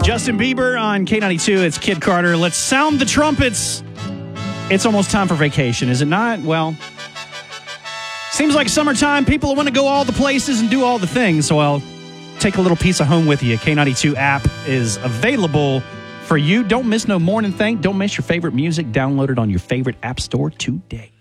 Justin Bieber on K92. It's Kid Carter. Let's sound the trumpets. It's almost time for vacation, is it not? Well, seems like summertime. People want to go all the places and do all the things. So I'll take a little piece of home with you. K92 app is available for you. Don't miss no morning thing. Don't miss your favorite music. Download it on your favorite app store today.